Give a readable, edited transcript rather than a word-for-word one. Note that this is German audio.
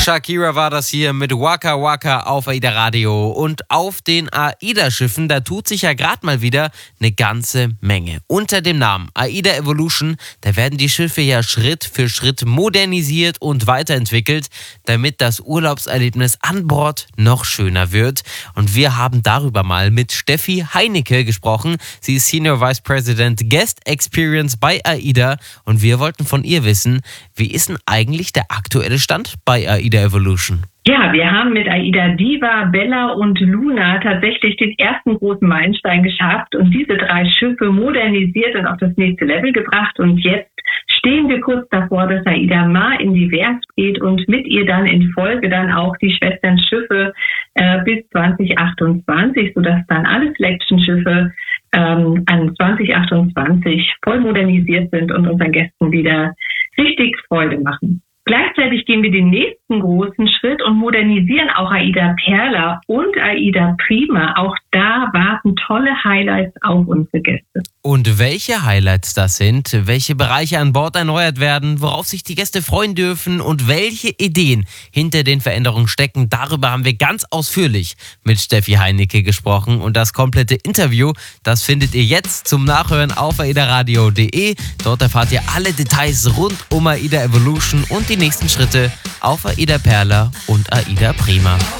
Shakira war das hier mit Waka Waka auf AIDA Radio. Und auf den AIDA-Schiffen, da tut sich ja gerade mal wieder eine ganze Menge. Unter dem Namen AIDA Evolution, da werden die Schiffe ja Schritt für Schritt modernisiert und weiterentwickelt, damit das Urlaubserlebnis an Bord noch schöner wird. Und wir haben darüber mal mit Steffi Heinecke gesprochen. Sie ist Senior Vice President Guest Experience bei AIDA und wir wollten von ihr wissen, wie ist denn eigentlich der aktuelle Stand bei AIDA Evolution? Ja, wir haben mit AIDA Diva, Bella und Luna tatsächlich den ersten großen Meilenstein geschafft und diese 3 Schiffe modernisiert und auf das nächste Level gebracht. Und jetzt stehen wir kurz davor, dass AIDA Mar in die Werft geht und mit ihr dann in Folge dann auch die Schwesternschiffe bis 2028, sodass dann alle Selection-Schiffe an 2028 voll modernisiert sind und unseren Gästen wieder richtig Freude machen. Gleichzeitig gehen wir den nächsten großen Schritt und modernisieren auch AIDA Perla und AIDA Prima. Auch da warten tolle Highlights auf unsere Gäste. Und welche Highlights das sind, welche Bereiche an Bord erneuert werden, worauf sich die Gäste freuen dürfen und welche Ideen hinter den Veränderungen stecken, darüber haben wir ganz ausführlich mit Steffi Heinecke gesprochen. Und das komplette Interview, das findet ihr jetzt zum Nachhören auf aidaradio.de. Dort erfahrt ihr alle Details rund um AIDA Evolution und die nächsten Schritte auf AIDA Perla und AIDA Prima.